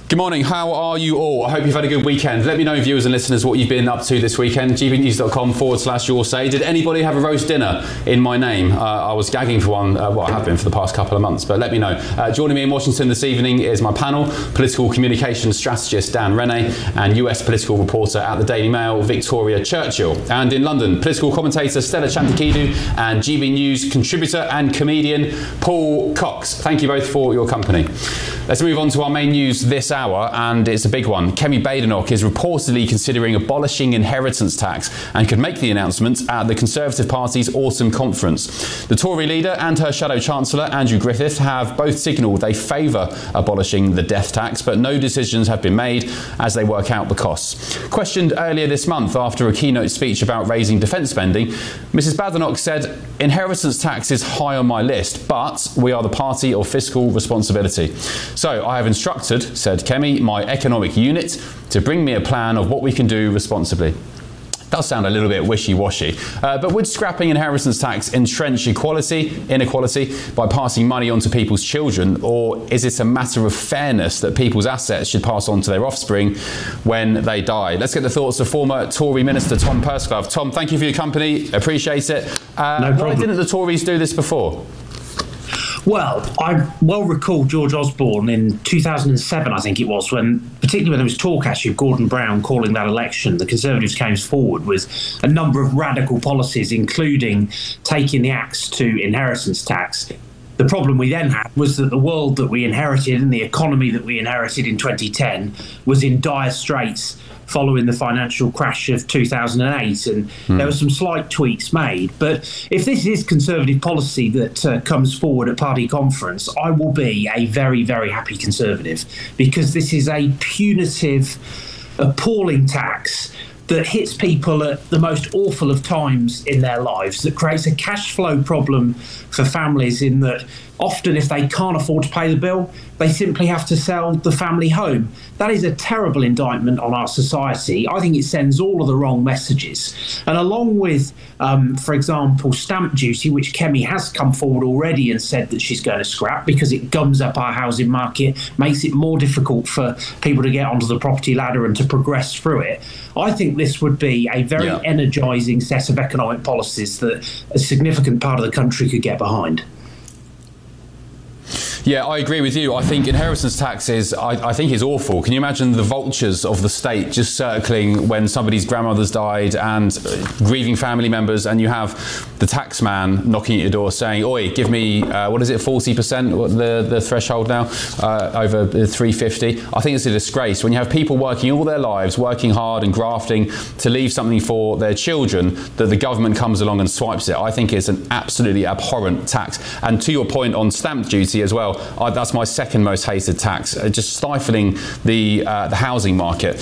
Good morning, how are you all? I hope you've had a good weekend. Let me know, viewers and listeners, what you've been up to this weekend. gbnews.com/your say. Did anybody have a roast dinner in my name? I was gagging for one, I have been for the past couple of months, but let me know. Joining me in Washington this evening is my panel, political communications strategist Dan Rennie and US political reporter at the Daily Mail, Victoria Churchill. And in London, political commentator Stella Chantakidou and GB News contributor and comedian Paul Cox. Thank you both for your company. Let's move on to our main news this hour, and it's a big one. Kemi Badenoch is reportedly considering abolishing inheritance tax and could make the announcement at the Conservative Party's autumn conference. The Tory leader and her shadow chancellor, Andrew Griffith, have both signalled they favour abolishing the death tax, but no decisions have been made as they work out the costs. Questioned earlier this month after a keynote speech about raising defence spending, Mrs Badenoch said, "Inheritance tax is high on my list, but we are the party of fiscal responsibility. So I have instructed," said Kemi, "my economic unit to bring me a plan of what we can do responsibly." Does sound a little bit wishy-washy, but would scrapping inheritance tax entrench inequality by passing money on to people's children, or is it a matter of fairness that people's assets should pass on to their offspring when they die? Let's get the thoughts of former Tory Minister Tom Pursglove. Tom, thank you for your company, appreciate it. No problem. Why didn't the Tories do this before? Well, I well recall George Osborne in 2007, I think it was, particularly when there was talk actually of Gordon Brown calling that election, the Conservatives came forward with a number of radical policies, including taking the axe to inheritance tax. The problem we then had was that the world that we inherited and the economy that we inherited in 2010 was in dire straits following the financial crash of 2008, and there were some slight tweaks made. But if this is Conservative policy that comes forward at party conference, I will be a very, very happy Conservative, because this is a punitive, appalling tax that hits people at the most awful of times in their lives, that creates a cash flow problem for families in that often if they can't afford to pay the bill, they simply have to sell the family home. That is a terrible indictment on our society. I think it sends all of the wrong messages. And along with, for example, stamp duty, which Kemi has come forward already and said that she's going to scrap because it gums up our housing market, makes it more difficult for people to get onto the property ladder and to progress through it. I think this would be a very energising set of economic policies that a significant part of the country could get behind. Yeah, I agree with you. I think inheritance tax is awful. Can you imagine the vultures of the state just circling when somebody's grandmother's died and grieving family members, and you have the tax man knocking at your door saying, "Oi, give me, 40%, the threshold now, over 350. I think it's a disgrace when you have people working all their lives, working hard and grafting to leave something for their children, that the government comes along and swipes it. I think it's an absolutely abhorrent tax. And to your point on stamp duty as well, that's my second most hated tax, just stifling the housing market.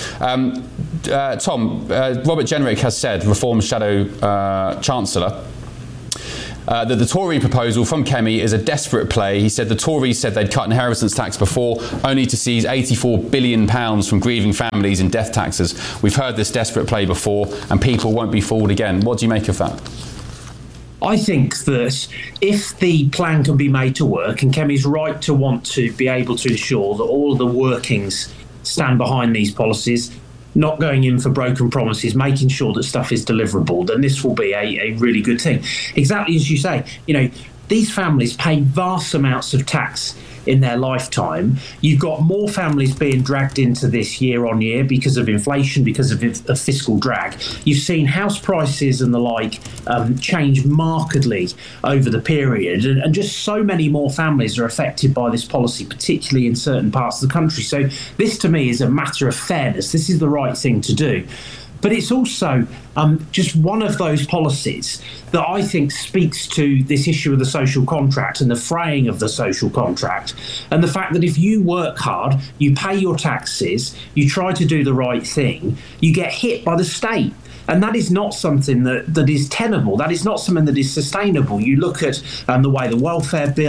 Tom, Robert Jenrick has said, Reform's shadow chancellor, that the Tory proposal from Kemi is a desperate play. He said the Tories said they'd cut inheritance tax before, only to seize £84 billion from grieving families in death taxes. We've heard this desperate play before, and people won't be fooled again. What do you make of that? I think that if the plan can be made to work, and Kemi's right to want to be able to ensure that all of the workings stand behind these policies, not going in for broken promises, making sure that stuff is deliverable, then this will be a really good thing. Exactly as you say, these families pay vast amounts of tax in their lifetime. You've got more families being dragged into this year on year because of inflation, because of a fiscal drag. You've seen house prices and the like change markedly over the period, and just so many more families are affected by this policy, particularly in certain parts of the country. So this to me is a matter of fairness. This is the right thing to do. But it's also just one of those policies that I think speaks to this issue of the social contract and the fraying of the social contract, and the fact that if you work hard, you pay your taxes, you try to do the right thing, you get hit by the state. And that is not something that is tenable. That is not something that is sustainable. You look at the way the welfare bill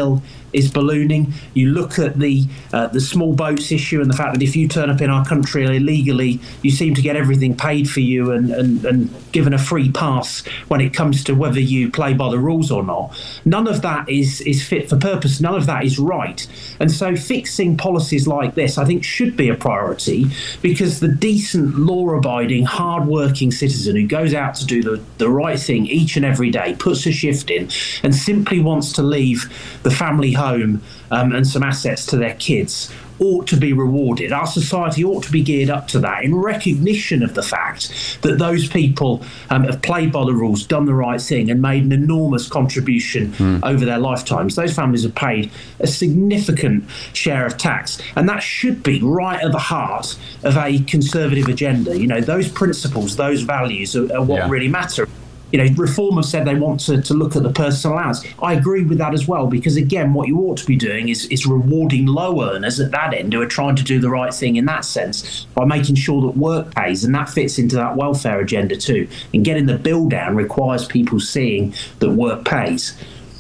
is ballooning. You look at the small boats issue and the fact that if you turn up in our country illegally, you seem to get everything paid for you and given a free pass when it comes to whether you play by the rules or not. None of that is fit for purpose. None of that is right. And so fixing policies like this, I think, should be a priority, because the decent, law-abiding, hard-working citizen who goes out to do the right thing each and every day, puts a shift in, and simply wants to leave the family home and some assets to their kids ought to be rewarded. Our society ought to be geared up to that in recognition of the fact that those people have played by the rules, done the right thing, and made an enormous contribution over their lifetimes. Those families have paid a significant share of tax, and that should be right at the heart of a conservative agenda. You know, those principles, those values are what really matter. You know, Reform have said they want to look at the personal allowance. I agree with that as well, because, again, what you ought to be doing is rewarding low earners at that end who are trying to do the right thing in that sense by making sure that work pays, and that fits into that welfare agenda too. And getting the bill down requires people seeing that work pays.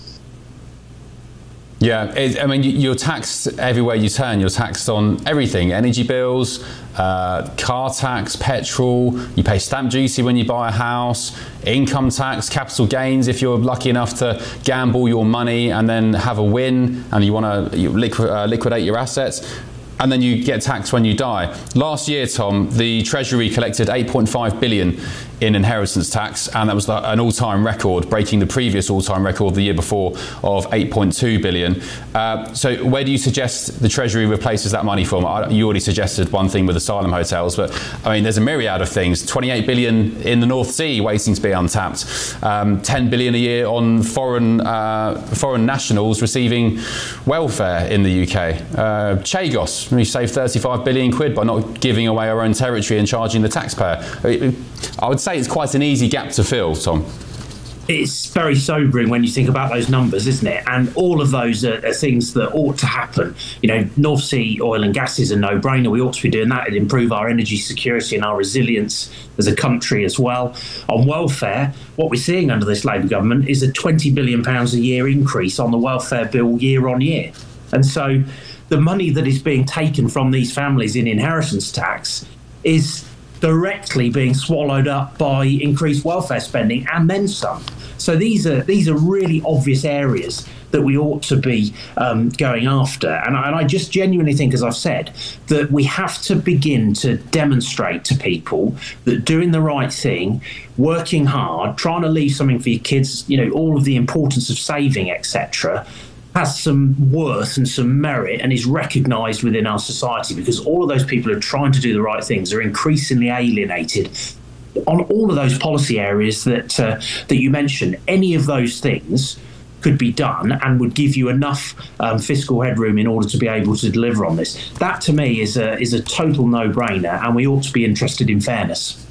Yeah, I mean, you're taxed everywhere you turn. You're taxed on everything: energy bills, car tax, petrol. You pay stamp duty when you buy a house, income tax, capital gains if you're lucky enough to gamble your money and then have a win and you want to liquidate your assets. And then you get taxed when you die. Last year, Tom, the Treasury collected 8.5 billion in inheritance tax, and that was an all-time record, breaking the previous all-time record the year before of 8.2 billion. So where do you suggest the Treasury replaces that money from? You already suggested one thing with asylum hotels, but I mean, there's a myriad of things. 28 billion in the North Sea waiting to be untapped. 10 billion a year on foreign nationals receiving welfare in the UK. Chagos, we save 35 billion quid by not giving away our own territory and charging the taxpayer. I would say it's quite an easy gap to fill, Tom. It's very sobering when you think about those numbers, isn't it? And all of those are things that ought to happen. You know, North Sea oil and gas is a no-brainer. We ought to be doing that. It'd improve our energy security and our resilience as a country as well. On welfare, what we're seeing under this Labour government is a £20 billion a year increase on the welfare bill year on year. And so the money that is being taken from these families in inheritance tax is directly being swallowed up by increased welfare spending and then some. So these are really obvious areas that we ought to be going after. And I just genuinely think, as I've said, that we have to begin to demonstrate to people that doing the right thing, working hard, trying to leave something for your kids, you know, all of the importance of saving, etc., has some worth and some merit and is recognised within our society, because all of those people who are trying to do the right things are increasingly alienated on all of those policy areas that you mentioned. Any of those things could be done and would give you enough fiscal headroom in order to be able to deliver on this. That, to me, is a total no-brainer, and we ought to be interested in fairness.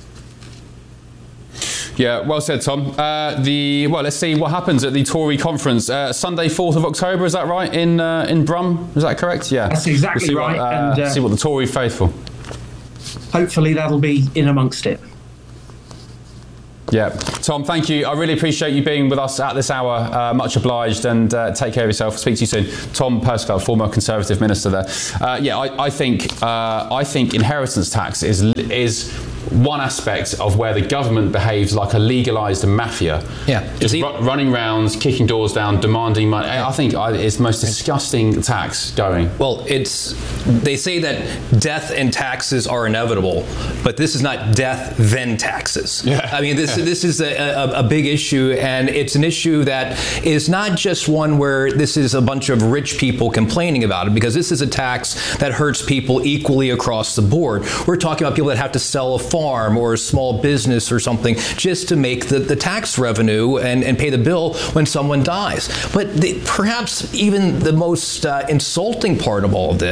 Yeah, well said, Tom. Let's see what happens at the Tory conference. Sunday, 4th of October, is that right, in Brum? Is that correct? Yeah. That's exactly right. See what the Tory faithful. Hopefully that'll be in amongst it. Yeah. Tom, thank you. I really appreciate you being with us at this hour. Much obliged, and take care of yourself. Speak to you soon. Tom Perskell, former Conservative minister there. I think inheritance tax is one aspect of where the government behaves like a legalised mafia. Yeah. Just running rounds, kicking doors down, demanding money. I think it's the most disgusting tax going. Well, they say that death and taxes are inevitable, but this is not death then taxes. Yeah. I mean, this is a big issue, and it's an issue that is not just one where this is a bunch of rich people complaining about it, because this is a tax that hurts people equally across the board. We're talking about people that have to sell a farm or a small business or something just to make the tax revenue and pay the bill when someone dies. But perhaps even the most insulting part of all of this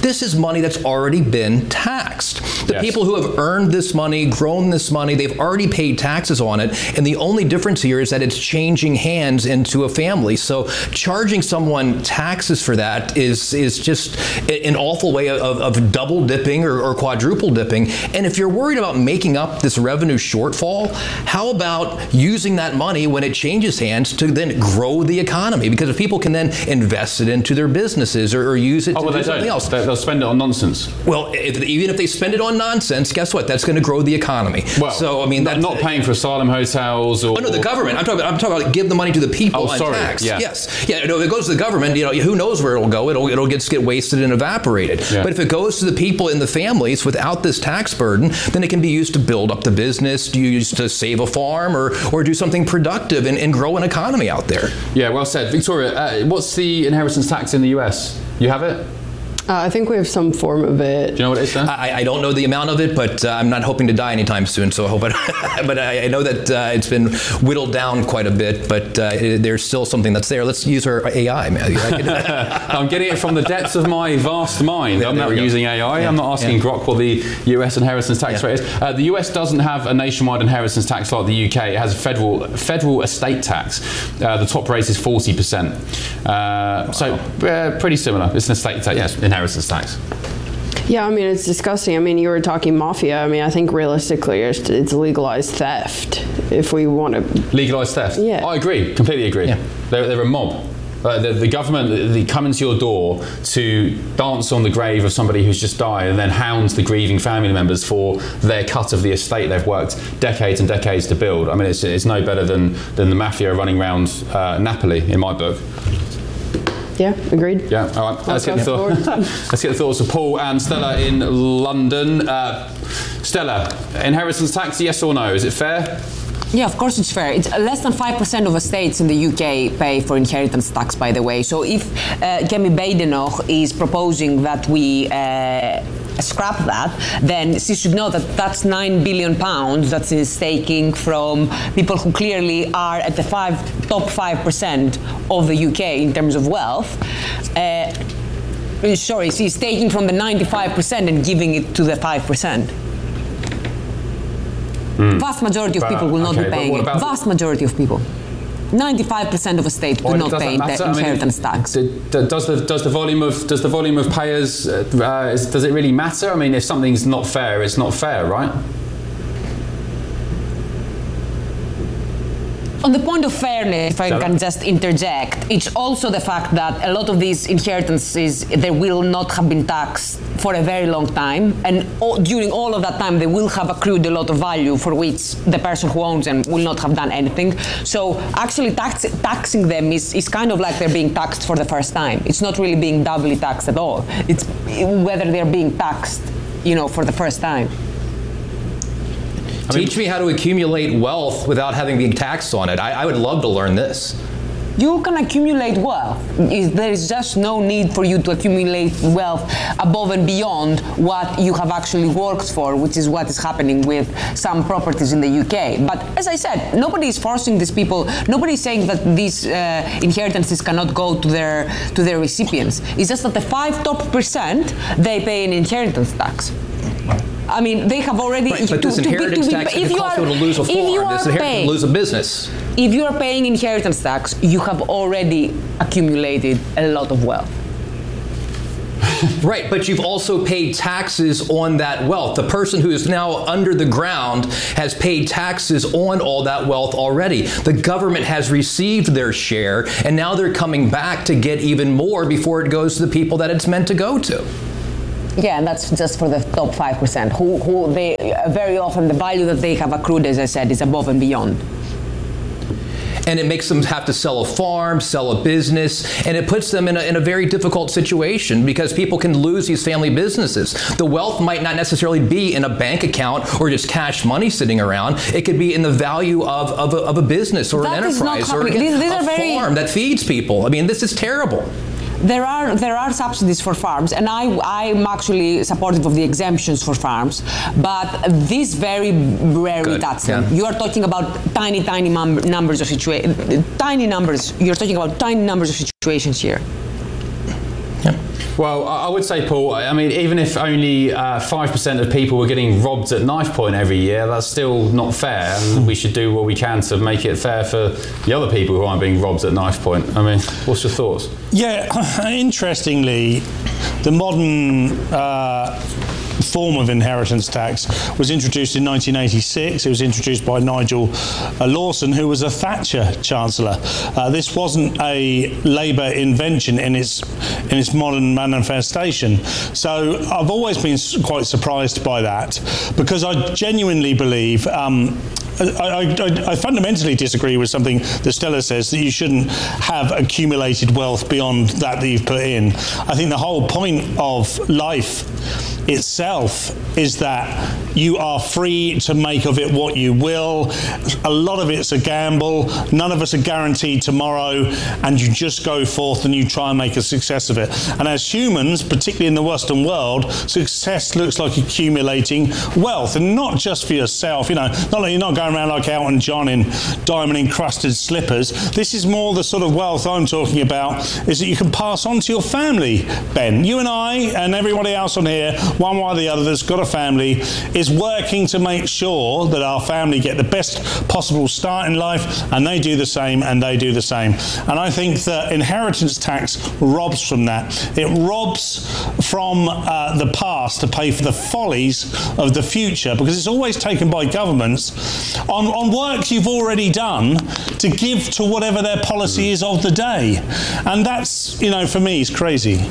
This is money that's already been taxed. The Yes. people who have earned this money, grown this money, they've already paid taxes on it, and the only difference here is that it's changing hands into a family. So charging someone taxes for that is just an awful way of double dipping or quadruple dipping. And if you're worried about making up this revenue shortfall, how about using that money when it changes hands to then grow the economy? Because if people can then invest it into their businesses or use it to do something else. They'll spend it on nonsense. Well, even if they spend it on nonsense, guess what? That's going to grow the economy. Well, so I mean, that's not paying for asylum hotels or. Oh no, the government. I'm talking about give the money to the people on tax. Yeah. Yes. Yeah. No, if it goes to the government, who knows where it'll go? It'll get wasted and evaporated. Yeah. But if it goes to the people in the families without this tax burden, then it can be used to build up the business, used to save a farm, or do something productive and grow an economy out there. Yeah. Well said, Victoria. What's the inheritance tax in the US? You have it? I think we have some form of it. Do you know what it is, Dan? I don't know the amount of it, but I'm not hoping to die anytime soon, so I hope but I know that it's been whittled down quite a bit, but there's still something that's there. Let's use our AI. I'm getting it from the depths of my vast mind. I'm not using AI. Yeah. I'm not asking Grok what the US inheritance tax rate is. The US doesn't have a nationwide inheritance tax like the UK. It has a federal estate tax. The top rate is 40%. So pretty similar. It's an estate tax. Yes. Inheritance tax. Yeah, I mean, it's disgusting. I mean, you were talking mafia. I mean, I think realistically it's legalized theft if we want to. Legalized theft? Yeah. I agree, completely agree. Yeah. They're a mob. The government, they come into your door to dance on the grave of somebody who's just died and then hounds the grieving family members for their cut of the estate they've worked decades and decades to build. I mean, it's no better than the mafia running around Napoli, in my book. Yeah, agreed. Yeah, all right. Let's get the thoughts of Paul and Stella in London. Stella, inheritance tax, yes or no? Is it fair? Yeah, of course it's fair. It's less than 5% of estates in the UK pay for inheritance tax, by the way. So if Kemi Badenoch is proposing that we scrap that, then she should know that that's £9 billion that she's taking from people who clearly are at the top 5% of the UK in terms of wealth. Sorry, she's taking from the 95% and giving it to the 5%. Vast majority of people will not be paying it. Vast majority of people. 95% of a state do not pay the inheritance tax. Does the volume of payers does it really matter? I mean, if something's not fair, it's not fair, right? On the point of fairness, if I can just interject, it's also the fact that a lot of these inheritances, they will not have been taxed for a very long time, and during all of that time, they will have accrued a lot of value for which the person who owns them will not have done anything. So actually taxing them is kind of like they're being taxed for the first time. It's not really being doubly taxed at all. It's whether they're being taxed, for the first time. Teach me how to accumulate wealth without having been taxed on it. I would love to learn this. You can accumulate wealth. There is just no need for you to accumulate wealth above and beyond what you have actually worked for, which is what is happening with some properties in the UK. But as I said, nobody is forcing these people. Nobody is saying that these inheritances cannot go to their recipients. It's just that the top 5%, they pay an inheritance tax. I mean, they have already. Right, but this inheritance tax can cause people to lose a farm. This inheritance lose a business. If you are paying inheritance tax, you have already accumulated a lot of wealth. Right, but you've also paid taxes on that wealth. The person who is now under the ground has paid taxes on all that wealth already. The government has received their share, and now they're coming back to get even more before it goes to the people that it's meant to go to. Yeah, and that's just for the top 5%, who they very often the value that they have accrued, as I said, is above and beyond. And it makes them have to sell a farm, sell a business, and it puts them in a very difficult situation because people can lose these family businesses. The wealth might not necessarily be in a bank account or just cash money sitting around. It could be in the value of a business or an enterprise or a farm that feeds people. I mean, this is terrible. There are subsidies for farms, and I'm actually supportive of the exemptions for farms, but this very rarely touch them. You are talking about tiny numbers of situations. You're talking about tiny numbers of situations here. Yeah. Well, I would say, Paul, I mean, even if only 5% of people were getting robbed at knife point every year, that's still not fair. And we should do what we can to make it fair for the other people who aren't being robbed at knife point. I mean, what's your thoughts? Yeah, interestingly, the modern form of inheritance tax was introduced in 1986. It was introduced by Nigel Lawson, who was a Thatcher Chancellor. This wasn't a Labour invention in its modern manifestation. So I've always been quite surprised by that, because I genuinely believe I fundamentally disagree with something that Stella says, that you shouldn't have accumulated wealth beyond that you've put in. I think the whole point of life itself is that you are free to make of it what you will. A lot of it's a gamble. None of us are guaranteed tomorrow, and you just go forth and you try and make a success of it. And as humans, particularly in the Western world, success looks like accumulating wealth, and not just for yourself. You know, not like you're not going around like Elton John in diamond encrusted slippers. This is more the sort of wealth I'm talking about, is that you can pass on to your family. Ben, you and I and everybody else on here, one way or the other that's got a family, is working to make sure that our family get the best possible start in life, and they do the same, and they do the same. And I think that inheritance tax robs from that. It robs from the past to pay for the follies of the future, because it's always taken by governments on work you've already done to give to whatever their policy is of the day. And that's, you know, for me, is crazy.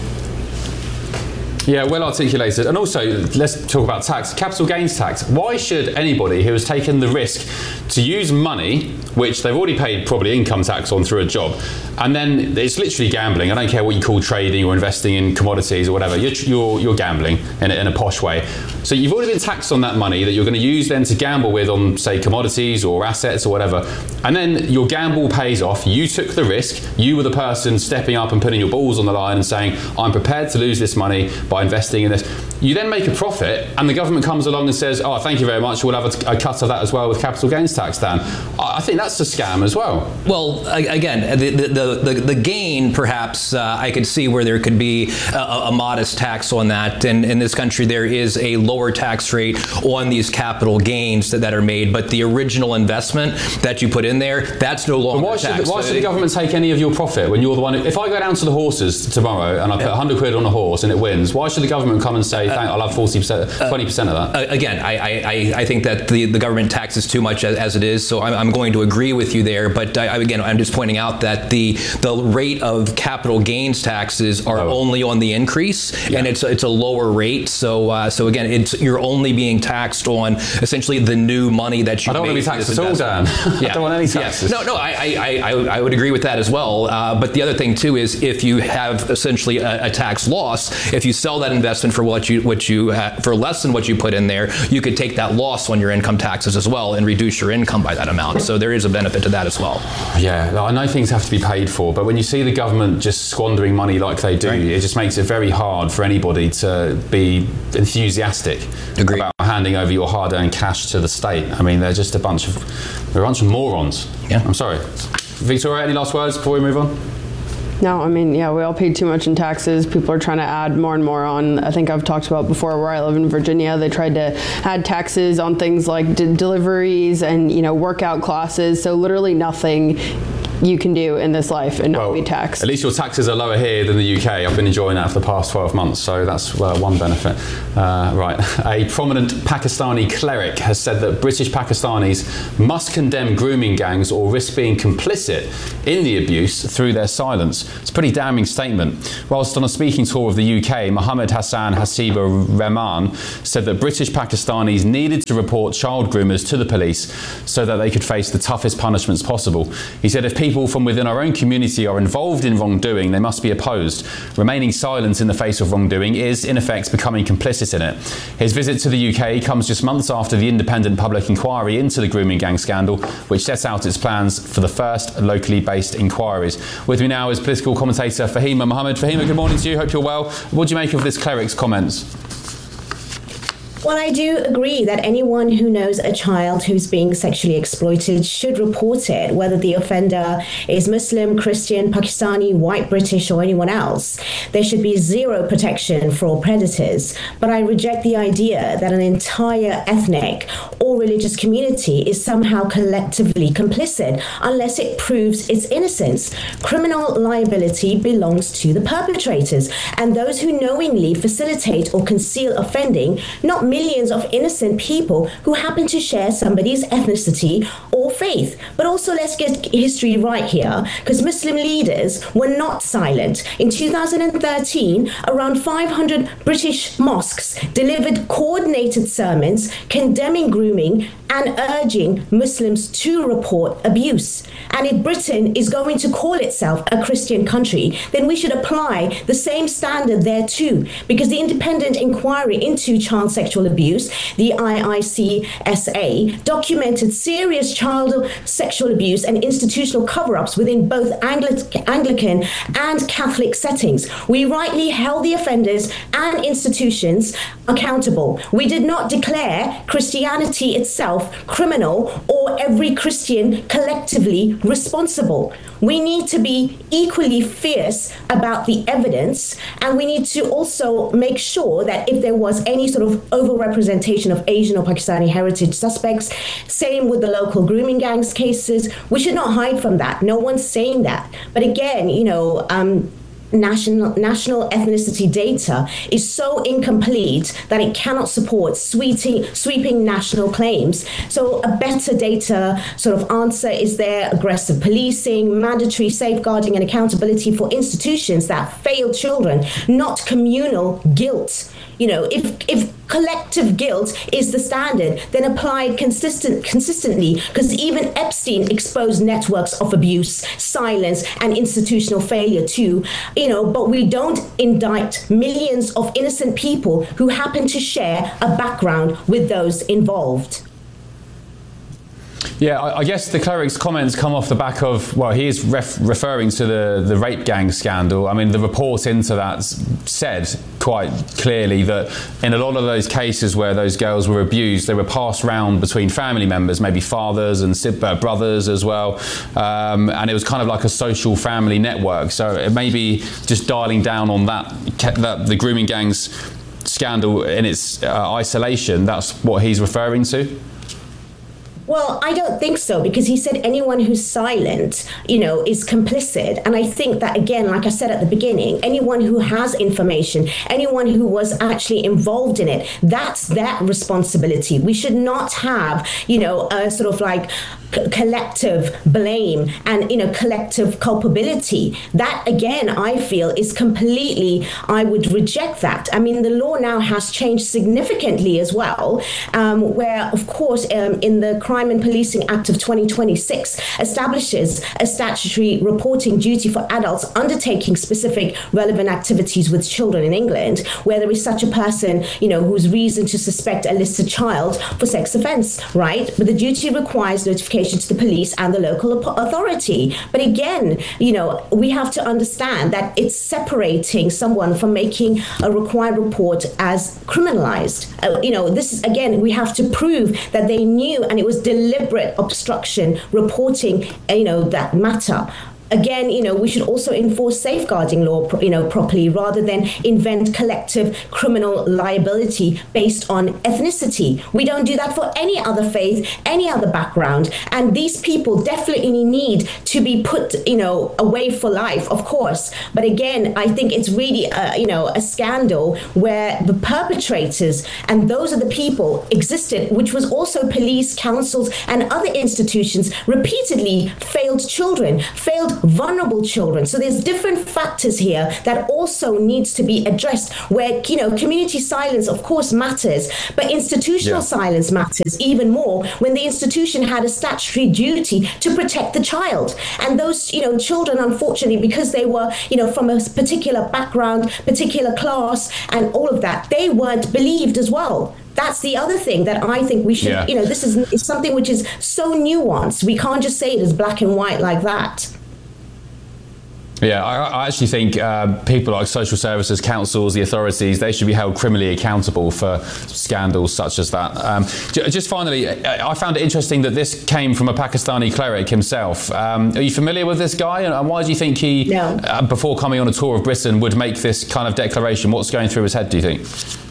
Yeah, well articulated. And also, let's talk about tax. Capital gains tax. Why should anybody who has taken the risk to use money, which they've already paid probably income tax on through a job, and then it's literally gambling. I don't care what you call trading or investing in commodities or whatever. You're gambling in a posh way. So you've already been taxed on that money that you're going to use then to gamble with on, say, commodities or assets or whatever. And then your gamble pays off. You took the risk. You were the person stepping up and putting your balls on the line and saying, I'm prepared to lose this money by investing in this. You then make a profit, and the government comes along and says, oh, thank you very much, we'll have a cut of that as well with capital gains tax, Dan. I think that's a scam as well. Well, again, the gain, perhaps, I could see where there could be a modest tax on that. And in this country, there is a lower tax rate on these capital gains that are made. But the original investment that you put in there, that's no longer taxed. Why should the government take any of your profit when you're the one who, if I go down to the horses tomorrow and I put 100 quid on a horse and it wins, why should the government come and say, I'll have 40%, 20% of that? Again, I think that the government taxes too much as it is, so I'm going to agree with you there. But again, I'm just pointing out that the rate of capital gains taxes are only on the increase, and it's a lower rate. So again, you're only being taxed on essentially the new money that you. I don't want to be taxed at all, Dan. I don't want any taxes. No, I would agree with that as well. But the other thing too is, if you have essentially a tax loss, if you sell that investment for for less than what you put in there, you could take that loss on your income taxes as well and reduce your income by that amount. So there is a benefit to that as well. Yeah, I know things have to be paid for, but when you see the government just squandering money like they do, it just makes it very hard for anybody to be enthusiastic about handing over your hard-earned cash to the state. I mean, they're just a bunch of morons. Yeah. I'm sorry. Victoria, any last words before we move on? No, I mean, yeah, we all pay too much in taxes. People are trying to add more and more on. I think I've talked about before where I live in Virginia, they tried to add taxes on things like deliveries and, workout classes. So literally nothing you can do in this life and not be taxed. At least your taxes are lower here than the UK. I've been enjoying that for the past 12 months, so that's one benefit. Right, a prominent Pakistani cleric has said that British Pakistanis must condemn grooming gangs or risk being complicit in the abuse through their silence. It's a pretty damning statement. Whilst on a speaking tour of the UK, Mohammed Hassan Hasiba Rahman said that British Pakistanis needed to report child groomers to the police so that they could face the toughest punishments possible. He said if people from within our own community are involved in wrongdoing, they must be opposed. Remaining silent in the face of wrongdoing is, in effect, becoming complicit in it. His visit to the UK comes just months after the independent public inquiry into the grooming gang scandal, which sets out its plans for the first locally based inquiries. With me now is political commentator Fahima Mohammed. Fahima, good morning to you. Hope you're well. What do you make of this cleric's comments? Well, I do agree that anyone who knows a child who's being sexually exploited should report it, whether the offender is Muslim, Christian, Pakistani, white, British, or anyone else. There should be zero protection for predators. But I reject the idea that an entire ethnic or religious community is somehow collectively complicit unless it proves its innocence. Criminal liability belongs to the perpetrators and those who knowingly facilitate or conceal offending, not millions of innocent people who happen to share somebody's ethnicity or faith. But also, let's get history right here, because Muslim leaders were not silent. In 2013, around 500 British mosques delivered coordinated sermons condemning grooming and urging Muslims to report abuse. And if Britain is going to call itself a Christian country, then we should apply the same standard there too, because the Independent Inquiry into Child Sexual Abuse, the IICSA, documented serious child sexual abuse and institutional cover-ups within both Anglican and Catholic settings. We rightly held the offenders and institutions accountable. We did not declare Christianity itself criminal or every Christian collectively responsible. We need to be equally fierce about the evidence, and we need to also make sure that if there was any sort of overrepresentation of Asian or Pakistani heritage suspects, same with the local grooming gangs cases, we should not hide from that. No one's saying that. But again, national ethnicity data is so incomplete that it cannot support sweeping national claims. So a better data sort of answer is there: aggressive policing, mandatory safeguarding and accountability for institutions that fail children, not communal guilt. If collective guilt is the standard, then apply it consistently, because even Epstein exposed networks of abuse, silence, and institutional failure too. But we don't indict millions of innocent people who happen to share a background with those involved. Yeah, I guess the cleric's comments come off the back of, well, he is referring to the rape gang scandal. I mean, the report into that said quite clearly that in a lot of those cases where those girls were abused, they were passed round between family members, maybe fathers and brothers as well. And it was kind of like a social family network. So it may be just dialing down on that the grooming gangs scandal in its isolation. That's what he's referring to. Well, I don't think so, because he said anyone who's silent, is complicit. And I think that, again, like I said at the beginning, anyone who has information, anyone who was actually involved in it, that's their responsibility. We should not have, a sort of like collective blame and, collective culpability. That, again, I feel is completely, I would reject that. I mean, the law now has changed significantly as well, where, of course, in the Crime and Policing Act of 2026 establishes a statutory reporting duty for adults undertaking specific relevant activities with children in England, where there is such a person, who's reason to suspect a listed child for sex offence, right? But the duty requires notification to the police and the local authority. But again, we have to understand that it's separating someone from making a required report as criminalized. This is, again, we have to prove that they knew and it was deliberate obstruction reporting, that matter. Again, we should also enforce safeguarding law, properly, rather than invent collective criminal liability based on ethnicity. We don't do that for any other faith, any other background. And these people definitely need to be put, away for life, of course. But again, I think it's really, a scandal where the perpetrators and those are the people existed, which was also police, councils, and other institutions repeatedly failed children, failed vulnerable children. So there's different factors here that also needs to be addressed, where community silence of course matters, but institutional silence matters even more when the institution had a statutory duty to protect the child. And those children, unfortunately, because they were from a particular background, particular class, and all of that, they weren't believed as well. That's the other thing that I think we should, this is something which is so nuanced. We can't just say it as black and white like that. Yeah, I actually think people like social services, councils, the authorities, they should be held criminally accountable for scandals such as that. Just finally, I found it interesting that this came from a Pakistani cleric himself. Are you familiar with this guy? And why do you think he, before coming on a tour of Britain, would make this kind of declaration? What's going through his head, do you think?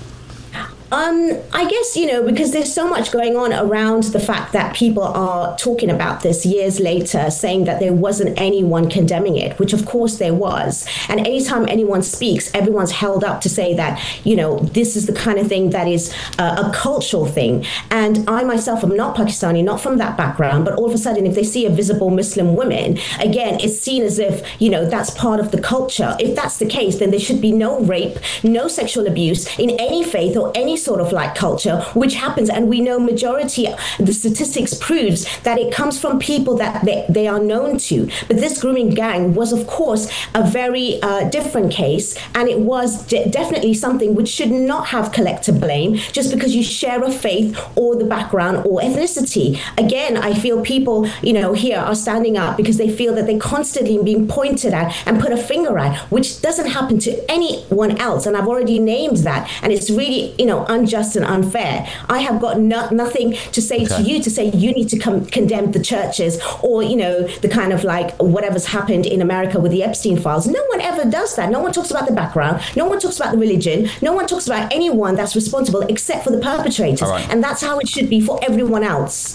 I guess, because there's so much going on around the fact that people are talking about this years later, saying that there wasn't anyone condemning it, which of course there was. And anytime anyone speaks, everyone's held up to say that, this is the kind of thing that is a cultural thing. And I myself am not Pakistani, not from that background, but all of a sudden, if they see a visible Muslim woman, again, it's seen as if, that's part of the culture. If that's the case, then there should be no rape, no sexual abuse in any faith or any sort of like culture, which happens, and we know majority, the statistics proves that it comes from people that they are known to. But this grooming gang was, of course, a very different case, and it was definitely something which should not have collective blame just because you share a faith or the background or ethnicity. Again, I feel people, here are standing up because they feel that they're constantly being pointed at and put a finger at, which doesn't happen to anyone else. And I've already named that, and it's really, unjust and unfair. I have got nothing to say to you to say you need to condemn the churches or, the kind of like whatever's happened in America with the Epstein files. No one ever does that. No one talks about the background. No one talks about the religion. No one talks about anyone that's responsible except for the perpetrators. Right. And that's how it should be for everyone else.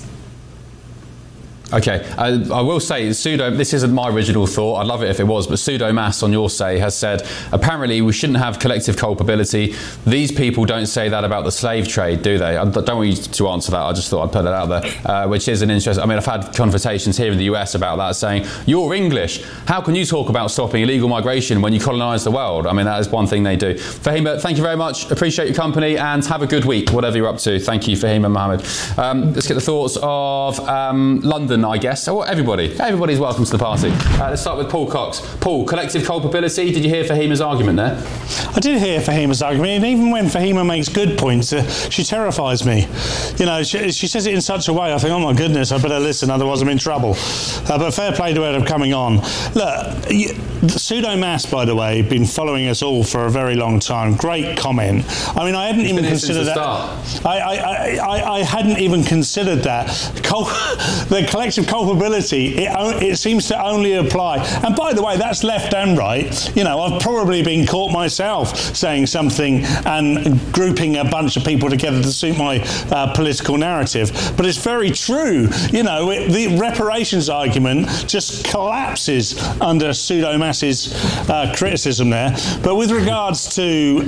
Okay, I will say, this isn't my original thought, I'd love it if it was, but Pseudo Mass on Your Say has said, apparently we shouldn't have collective culpability. These people don't say that about the slave trade, do they? I don't want you to answer that, I just thought I'd put that out there, which is an interest. I mean, I've had conversations here in the US about that, saying, you're English, how can you talk about stopping illegal migration when you colonise the world? I mean, that is one thing they do. Fahima, thank you very much, appreciate your company, and have a good week, whatever you're up to. Thank you, Fahima Mohammed. Let's get the thoughts of London, I guess. Oh, everybody's welcome to the party. Let's start with Paul Cox. Paul, collective culpability. Did you hear Fahima's argument there? I did hear Fahima's argument, and even when Fahima makes good points, she terrifies me. She says it in such a way, I think, oh my goodness, I better listen, otherwise I'm in trouble. But fair play to her coming on. Look, Pseudo Mass, by the way, been following us all for a very long time. Great comment. I mean, I hadn't even considered that. I hadn't even considered that. The collective culpability, it seems to only apply. And by the way, that's left and right. I've probably been caught myself saying something and grouping a bunch of people together to suit my political narrative. But it's very true. The reparations argument just collapses under Pseudo Mass's criticism there. But with regards to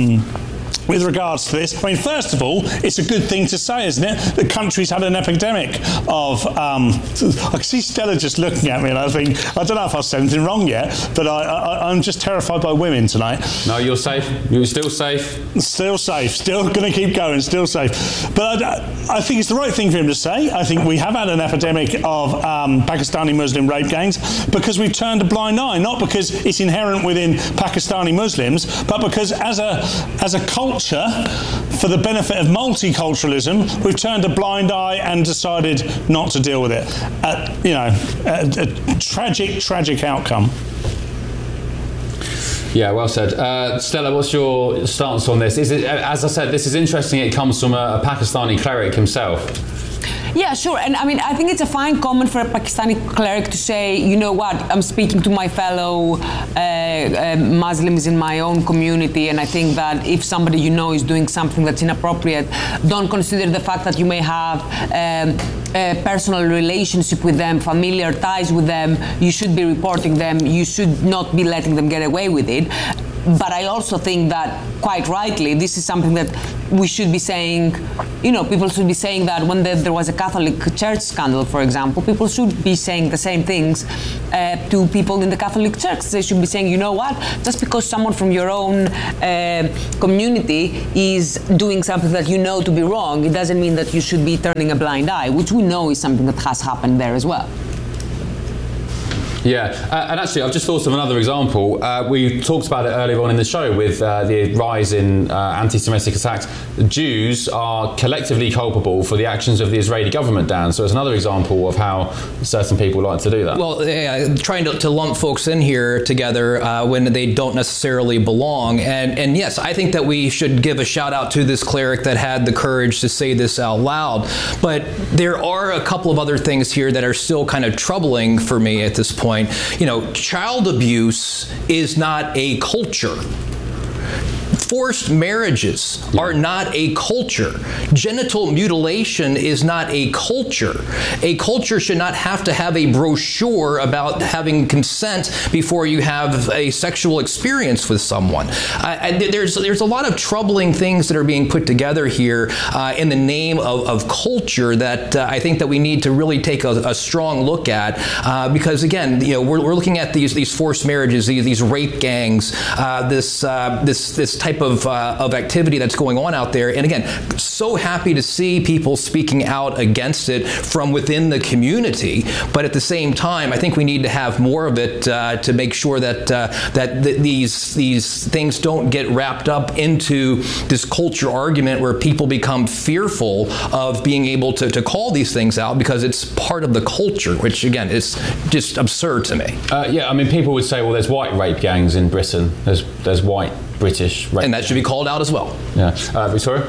this, I mean, first of all, it's a good thing to say, isn't it? The country's had an epidemic of, I can see Stella just looking at me and I think, I don't know if I've said anything wrong yet, but I'm just terrified by women tonight. No, you're safe. You're still safe. Still safe. Still going to keep going. Still safe. But I think it's the right thing for him to say. I think we have had an epidemic of Pakistani Muslim rape gangs because we've turned a blind eye, not because it's inherent within Pakistani Muslims, but because as a culture, for the benefit of multiculturalism, we've turned a blind eye and decided not to deal with it. A tragic outcome. Yeah, well said. Stella, what's your stance on this? Is it, as I said, this is interesting. It comes from a Pakistani cleric himself. Yeah, sure. And I mean, I think it's a fine comment for a Pakistani cleric to say, you know what, I'm speaking to my fellow Muslims in my own community, and I think that if somebody is doing something that's inappropriate, don't consider the fact that you may have a personal relationship with them, familiar ties with them. You should be reporting them. You should not be letting them get away with it. But I also think that, quite rightly, this is something that we should be saying, people should be saying that when there was a Catholic Church scandal, for example, people should be saying the same things to people in the Catholic Church. They should be saying, you know what, just because someone from your own community is doing something that you know to be wrong, it doesn't mean that you should be turning a blind eye, which we know is something that has happened there as well. Yeah, and actually, I've just thought of another example. We talked about it earlier on in the show with the rise in anti-Semitic attacks. Jews are collectively culpable for the actions of the Israeli government, Dan. So it's another example of how certain people like to do that. Well, trying to lump folks in here together when they don't necessarily belong. And yes, I think that we should give a shout out to this cleric that had the courage to say this out loud. But there are a couple of other things here that are still kind of troubling for me at this point. You know, child abuse is not a culture. Forced marriages are not a culture. Genital mutilation is not a culture. A culture should not have to have a brochure about having consent before you have a sexual experience with someone. There's a lot of troubling things that are being put together here in the name of culture that I think that we need to really take a strong look at because again, you know, we're looking at these forced marriages, these rape gangs, this type of activity that's going on out there. And again, so happy to see people speaking out against it from within the community. But at the same time, I think we need to have more of it to make sure that these things don't get wrapped up into this culture argument where people become fearful of being able to call these things out because it's part of the culture, which again is just absurd to me. Yeah, I mean, people would say, well, there's white rape gangs in Britain. There's white British rape. And that should be called out as well. Yeah. Victoria?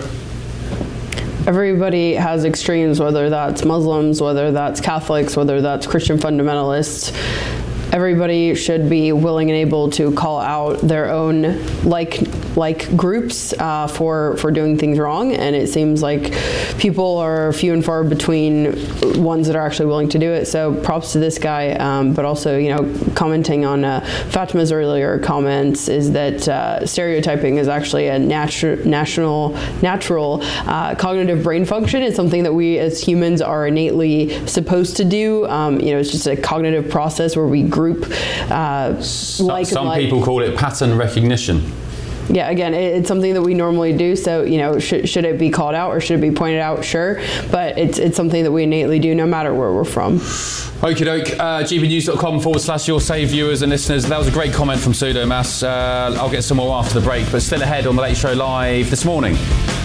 Everybody has extremes, whether that's Muslims, whether that's Catholics, whether that's Christian fundamentalists. Everybody should be willing and able to call out their own like groups for doing things wrong, and it seems like people are few and far between ones that are actually willing to do it. So props to this guy, but also, you know, commenting on Fatima's earlier comments is that stereotyping is actually a natural cognitive brain function. It's something that we as humans are innately supposed to do. You know, it's just a cognitive process where we group some people call it pattern recognition. Yeah, again, it's something that we normally do. So, you know, should it be called out or should it be pointed out? Sure, but it's something that we innately do no matter where we're from. Okie doke. gbnews.com/Your Say viewers and listeners. That was a great comment from Pseudomas. I'll get some more after the break, but still ahead on the Late Show Live this morning.